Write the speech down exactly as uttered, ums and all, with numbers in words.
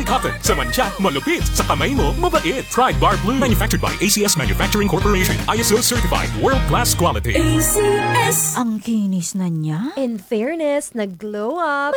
cotton. Sa mantsa, malupit. Sa kamay mo, mabait. Pride Bar Blue. Manufactured by A C S Manufacturing Corporation. I S O certified. World-class quality. A C S. Ang kinis na niya. In fairness, nag-glow up.